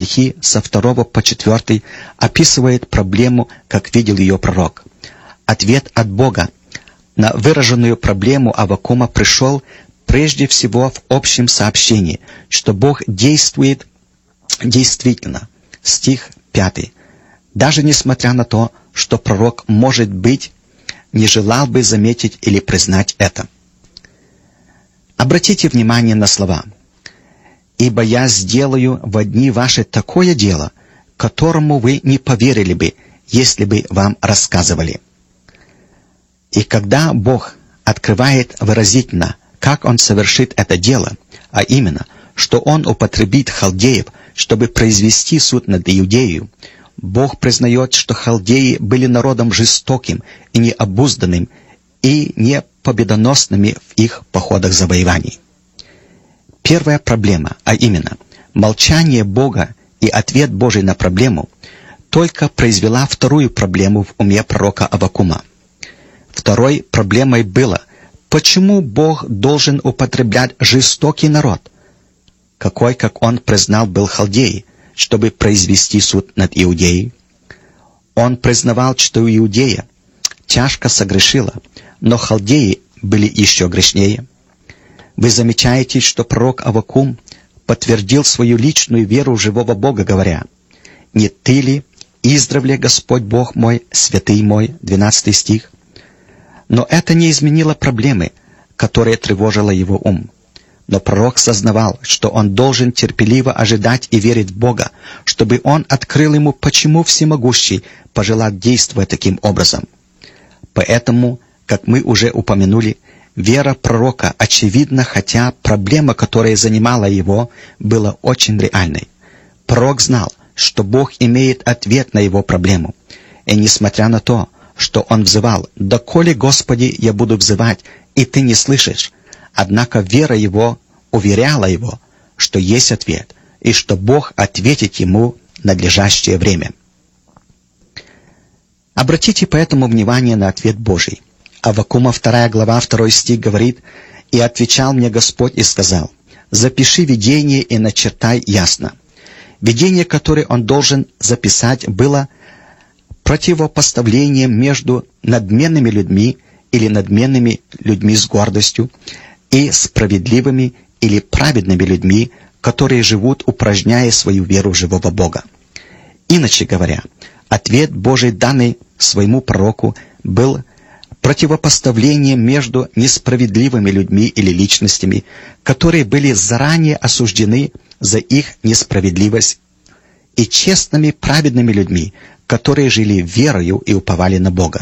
стихи со 2 по 4 описывают проблему, как видел ее пророк. Ответ от Бога на выраженную проблему Аввакума пришел прежде всего в общем сообщении, что Бог действует действительно. Стих 5. Даже несмотря на то, что пророк, может быть, не желал бы заметить или признать это. Обратите внимание на слова: «Ибо я сделаю во дни ваши такое дело, которому вы не поверили бы, если бы вам рассказывали». И когда Бог открывает выразительно, как Он совершит это дело, а именно, что Он употребит халдеев, чтобы произвести суд над Иудеей, Бог признает, что халдеи были народом жестоким и необузданным, и не победоносными в их походах завоеваний. Первая проблема, а именно, молчание Бога и ответ Божий на проблему, только произвела вторую проблему в уме пророка Аввакума. Второй проблемой было, почему Бог должен употреблять жестокий народ, какой, как он признал, был халдеи, чтобы произвести суд над Иудеей. Он признавал, что Иудея тяжко согрешила, но халдеи были еще грешнее. Вы замечаете, что пророк Аввакум подтвердил свою личную веру в живого Бога, говоря: «Не ты ли, издревле Господь Бог мой, святый мой», 12 стих. Но это не изменило проблемы, которая тревожила его ум. Но пророк сознавал, что он должен терпеливо ожидать и верить в Бога, чтобы Он открыл ему, почему Всемогущий пожелал действовать таким образом. Поэтому, как мы уже упомянули, вера пророка очевидна, хотя проблема, которая занимала его, была очень реальной. Пророк знал, что Бог имеет ответ на его проблему. И несмотря на то, что он взывал: «Доколе, Господи, я буду взывать, и Ты не слышишь», однако вера его уверяла его, что есть ответ, и что Бог ответит ему в надлежащее время. Обратите поэтому внимание на ответ Божий. Аввакума 2 глава 2 стих говорит: «И отвечал мне Господь и сказал: запиши видение и начертай ясно». Видение, которое он должен записать, было противопоставлением между надменными людьми или надменными людьми с гордостью и справедливыми или праведными людьми, которые живут, упражняя свою веру в живого Бога. Иначе говоря, ответ Божий, данный своему пророку, был противопоставлением между несправедливыми людьми или личностями, которые были заранее осуждены за их несправедливость, и честными, праведными людьми, которые жили верою и уповали на Бога.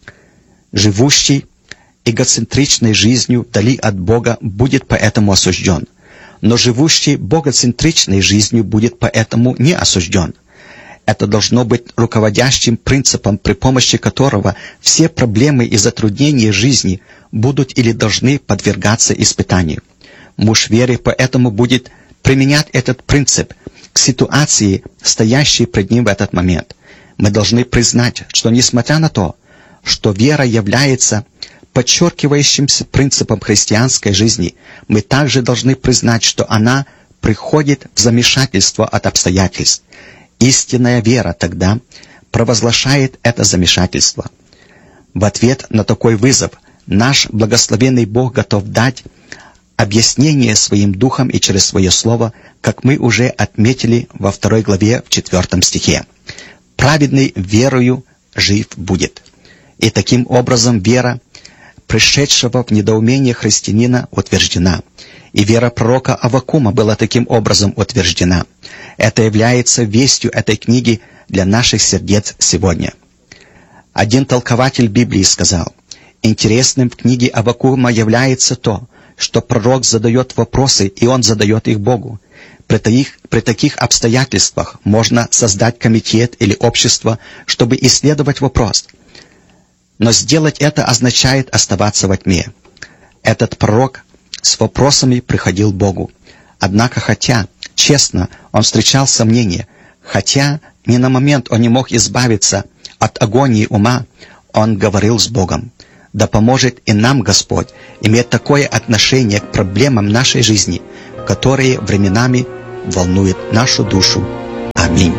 Живущий эгоцентричной жизнью вдали от Бога будет поэтому осужден, но живущий богоцентричной жизнью будет поэтому не осужден. Это должно быть руководящим принципом, при помощи которого все проблемы и затруднения жизни будут или должны подвергаться испытанию. Муж веры поэтому будет применять этот принцип к ситуации, стоящей пред ним в этот момент. Мы должны признать, что несмотря на то, что вера является подчеркивающимся принципом христианской жизни, мы также должны признать, что она приходит в замешательство от обстоятельств. Истинная вера тогда провозглашает это замешательство. В ответ на такой вызов наш благословенный Бог готов дать объяснение своим духом и через свое слово, как мы уже отметили во 2 главе в 4 стихе. «Праведный верою жив будет». И таким образом вера пришедшего в недоумение христианина утверждена. И вера пророка Аввакума была таким образом утверждена. Это является вестью этой книги для наших сердец сегодня. Один толкователь Библии сказал: интересным в книге Аввакума является то, что пророк задает вопросы, и он задает их Богу. При таких обстоятельствах можно создать комитет или общество, чтобы исследовать вопрос. Но сделать это означает оставаться во тьме. Этот пророк с вопросами приходил к Богу. Однако, хотя, честно, он встречал сомнения, хотя ни на момент он не мог избавиться от агонии ума, он говорил с Богом. Да поможет и нам Господь иметь такое отношение к проблемам нашей жизни, которые временами волнуют нашу душу. Аминь.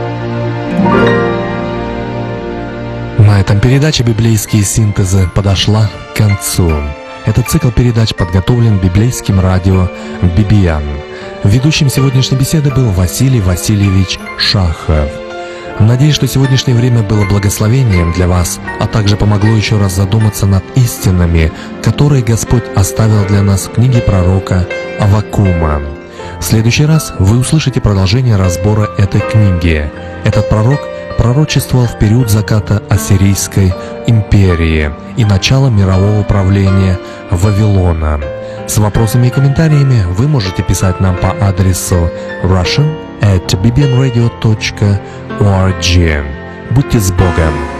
На этом передача «Библейские синтезы» подошла к концу. Этот цикл передач подготовлен библейским радио «Бибиян». Ведущим сегодняшней беседы был Василий Васильевич Шахов. Надеюсь, что сегодняшнее время было благословением для вас, а также помогло еще раз задуматься над истинами, которые Господь оставил для нас в книге пророка Аввакума. В следующий раз вы услышите продолжение разбора этой книги. Этот пророк пророчествовал в период заката Ассирийской империи и начала мирового правления Вавилона. С вопросами и комментариями вы можете писать нам по адресу russian@bbnradio.org. Будьте с Богом!